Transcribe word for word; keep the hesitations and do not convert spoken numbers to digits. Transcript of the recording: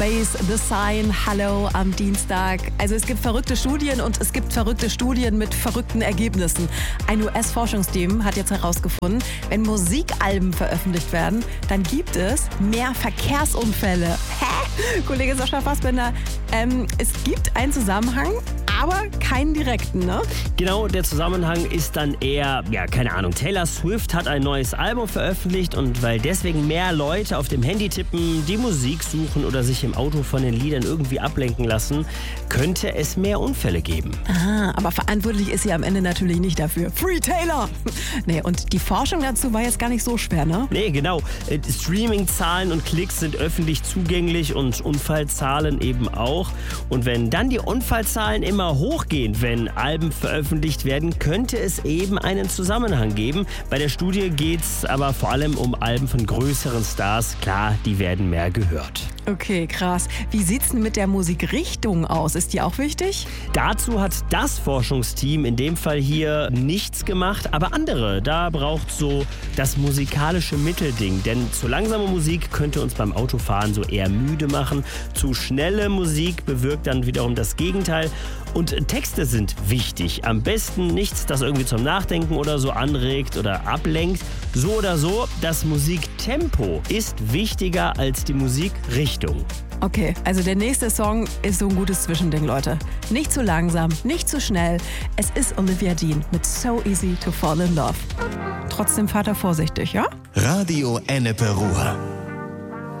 Base, The Sign, Hello am Dienstag. Also es gibt verrückte Studien und es gibt verrückte Studien mit verrückten Ergebnissen. Ein U S-Forschungsteam hat jetzt herausgefunden, wenn Musikalben veröffentlicht werden, dann gibt es mehr Verkehrsunfälle. Hä? Kollege Sascha Fassbender, ähm, es gibt einen Zusammenhang, aber keinen direkten, ne? Genau, der Zusammenhang ist dann eher, ja, keine Ahnung. Taylor Swift hat ein neues Album veröffentlicht und weil deswegen mehr Leute auf dem Handy tippen, die Musik suchen oder sich im Auto von den Liedern irgendwie ablenken lassen, könnte es mehr Unfälle geben. Ah, aber verantwortlich ist sie am Ende natürlich nicht dafür. Free Taylor! Nee, und die Forschung dazu war jetzt gar nicht so schwer, ne? Nee, genau. Streaming-Zahlen und Klicks sind öffentlich zugänglich und Unfallzahlen eben auch. Und wenn dann die Unfallzahlen immer hochgehen, wenn Alben veröffentlicht werden, könnte es eben einen Zusammenhang geben. Bei der Studie geht es aber vor allem um Alben von größeren Stars. Klar, die werden mehr gehört. Okay, krass. Wie sieht's denn mit der Musikrichtung aus? Ist die auch wichtig? Dazu hat das Forschungsteam in dem Fall hier nichts gemacht, aber andere. Da braucht so das musikalische Mittelding. Denn zu langsame Musik könnte uns beim Autofahren so eher müde machen. Zu schnelle Musik bewirkt dann wiederum das Gegenteil. Und Texte sind wichtig. Am besten nichts, das irgendwie zum Nachdenken oder so anregt oder ablenkt. So oder so, das Musiktempo ist wichtiger als die Musikrichtung. Okay, also der nächste Song ist so ein gutes Zwischending, Leute. Nicht zu langsam, nicht zu schnell. Es ist Olivia Dean mit So Easy to Fall in Love. Trotzdem fahrt er vorsichtig, ja? Radio Ennepe Ruhr.